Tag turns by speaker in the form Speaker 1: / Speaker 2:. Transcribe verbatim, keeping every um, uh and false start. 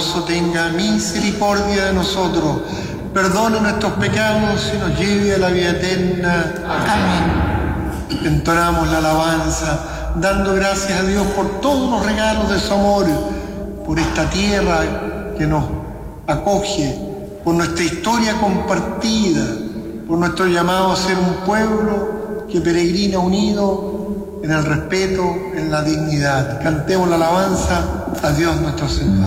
Speaker 1: Todopoderoso tenga misericordia de nosotros, perdone nuestros pecados y nos lleve a la vida eterna. Amén. Entonamos la alabanza, dando gracias a Dios por todos los regalos de su amor, por esta tierra que nos acoge, por nuestra historia compartida, por nuestro llamado a ser un pueblo que peregrina unido en el respeto, en la dignidad. Cantemos la alabanza a Dios nuestro Señor.